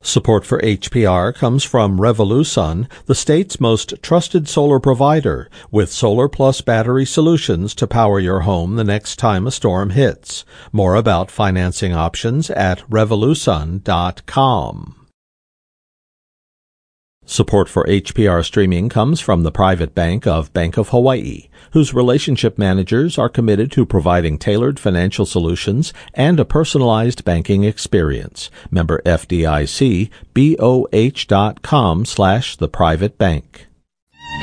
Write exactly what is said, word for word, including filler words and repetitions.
Support for H P R comes from Revolusun, the state's most trusted solar provider, with Solar Plus battery solutions to power your home the next time a storm hits. More about financing options at revolusun dot com. Support for H P R streaming comes from the private bank of Bank of Hawaii, whose relationship managers are committed to providing tailored financial solutions and a personalized banking experience. Member F D I C, B O H dot com slash the private bank.